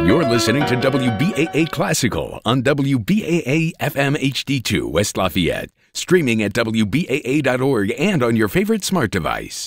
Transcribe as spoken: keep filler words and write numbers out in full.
You're listening to W B A A Classical on W B A A F M H D two West Lafayette. Streaming at W B A A dot org and on your favorite smart device.